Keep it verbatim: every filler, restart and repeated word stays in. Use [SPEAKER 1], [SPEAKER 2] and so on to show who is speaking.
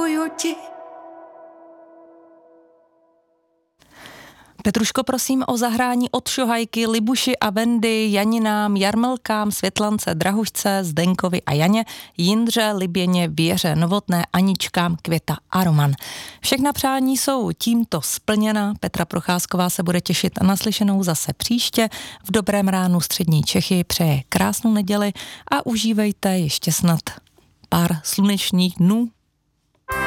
[SPEAKER 1] miluju ti.
[SPEAKER 2] Petruško, prosím o zahrání od Šohajky, Libuši a Vendy, Janinám, Jarmelkám, Světlance, Drahušce, Zdenkovi a Janě, Jindře, Liběně, Věře, Novotné, Aničkám, Květa a Roman. Všechna přání jsou tímto splněna. Petra Procházková se bude těšit na slyšenou zase příště. V Dobrém ránu střední Čechy přeje krásnou neděli a užívejte ještě snad pár slunečních dnů.